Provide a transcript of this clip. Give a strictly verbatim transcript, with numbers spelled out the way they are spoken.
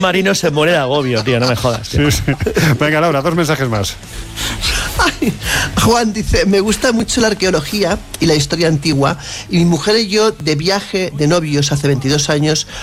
Marino se muere de agobio, tío, no me jodas. Sí, sí. Venga, Laura, dos mensajes más. Ay, Juan dice, me gusta mucho la arqueología y la historia antigua, y mi mujer y yo de viaje de novios hace veintidós años